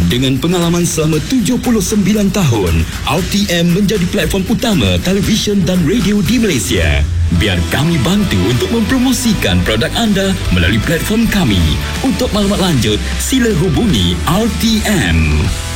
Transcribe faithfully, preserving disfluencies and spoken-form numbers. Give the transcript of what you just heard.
Dengan pengalaman selama tujuh puluh sembilan tahun, R T M menjadi platform utama televisyen dan radio di Malaysia. Biar kami bantu untuk mempromosikan produk anda melalui platform kami. Untuk maklumat lanjut, sila hubungi R T M.